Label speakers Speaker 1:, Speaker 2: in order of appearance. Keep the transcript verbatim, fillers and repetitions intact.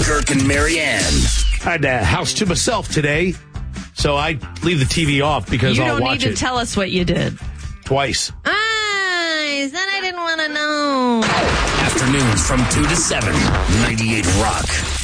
Speaker 1: Kirk and Marianne.
Speaker 2: I had the house to myself today, so I leave the T V off because
Speaker 3: You
Speaker 2: I'll
Speaker 3: don't
Speaker 2: watch
Speaker 3: need to
Speaker 2: it
Speaker 3: tell us what you did.
Speaker 2: twice.
Speaker 3: I said I didn't want to know.
Speaker 1: Afternoons from two to seven, ninety-eight Rock.